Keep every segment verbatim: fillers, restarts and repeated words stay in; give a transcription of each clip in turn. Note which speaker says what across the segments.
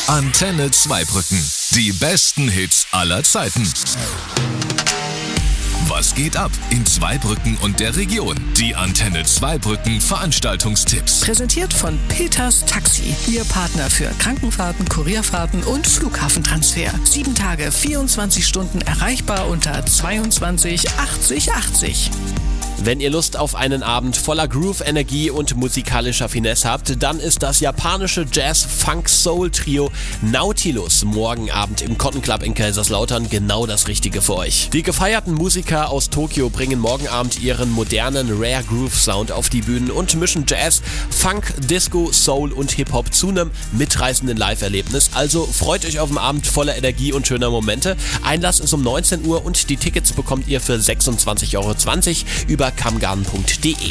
Speaker 1: Antenne Zweibrücken. Die besten Hits aller Zeiten. Was geht ab in Zweibrücken und der Region? Die Antenne Zweibrücken Veranstaltungstipps.
Speaker 2: Präsentiert von Peters Taxi. Ihr Partner für Krankenfahrten, Kurierfahrten und Flughafentransfer. Sieben Tage, vierundzwanzig Stunden erreichbar unter zweiundzwanzig achtzig achtzig.
Speaker 3: Wenn ihr Lust auf einen Abend voller Groove, Energie und musikalischer Finesse habt, dann ist das japanische Jazz-Funk-Soul-Trio Nautilus morgen Abend im Cotton Club in Kaiserslautern genau das Richtige für euch. Die gefeierten Musiker aus Tokio bringen morgen Abend ihren modernen Rare Groove Sound auf die Bühnen und mischen Jazz, Funk, Disco, Soul und Hip-Hop zu einem mitreißenden Live-Erlebnis. Also freut euch auf einen Abend voller Energie und schöner Momente. Einlass ist um neunzehn Uhr und die Tickets bekommt ihr für sechsundzwanzig Euro zwanzig über kamgarden punkt de.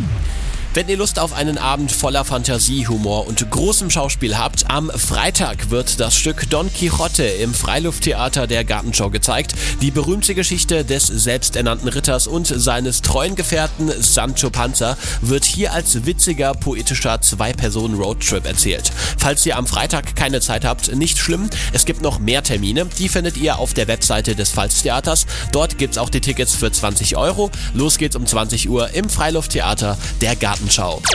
Speaker 3: Wenn ihr Lust auf einen Abend voller Fantasie, Humor und großem Schauspiel habt, am Freitag wird das Stück Don Quixote im Freilufttheater der Gartenschau gezeigt. Die berühmte Geschichte des selbsternannten Ritters und seines treuen Gefährten Sancho Panza wird hier als witziger, poetischer Zwei-Personen-Roadtrip erzählt. Falls ihr am Freitag keine Zeit habt, nicht schlimm, es gibt noch mehr Termine. Die findet ihr auf der Webseite des Pfalztheaters. Dort gibt's auch die Tickets für zwanzig Euro. Los geht's um zwanzig Uhr im Freilufttheater der Gartenschau.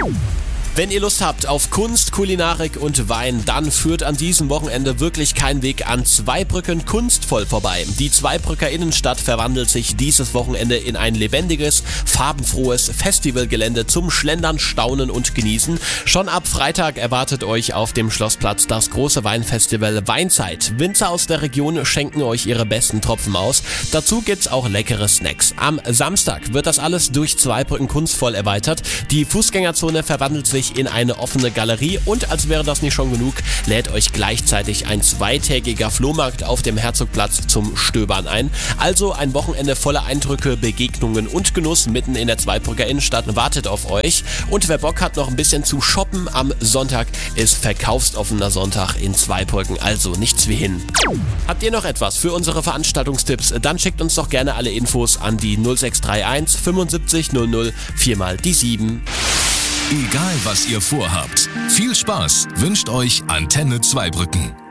Speaker 3: Wenn ihr Lust habt auf Kunst, Kulinarik und Wein, dann führt an diesem Wochenende wirklich kein Weg an Zweibrücken kunstvoll vorbei. Die Zweibrücker Innenstadt verwandelt sich dieses Wochenende in ein lebendiges, farbenfrohes Festivalgelände zum Schlendern, Staunen und Genießen. Schon ab Freitag erwartet euch auf dem Schlossplatz das große Weinfestival Weinzeit. Winzer aus der Region schenken euch ihre besten Tropfen aus. Dazu gibt's auch leckere Snacks. Am Samstag wird das alles durch Zweibrücken kunstvoll erweitert. Die Fußgängerzone verwandelt sich in eine offene Galerie und als wäre das nicht schon genug, lädt euch gleichzeitig ein zweitägiger Flohmarkt auf dem Herzogplatz zum Stöbern ein. Also ein Wochenende voller Eindrücke, Begegnungen und Genuss mitten in der Zweibrücker Innenstadt wartet auf euch. Und wer Bock hat, noch ein bisschen zu shoppen, am Sonntag ist verkaufsoffener Sonntag in Zweibrücken, also nichts wie hin. Habt ihr noch etwas für unsere Veranstaltungstipps? Dann schickt uns doch gerne alle Infos an die null sechs drei eins fünfundsiebzig null null vier mal die sieben.
Speaker 1: Egal was ihr vorhabt, viel Spaß wünscht euch Antenne Zweibrücken.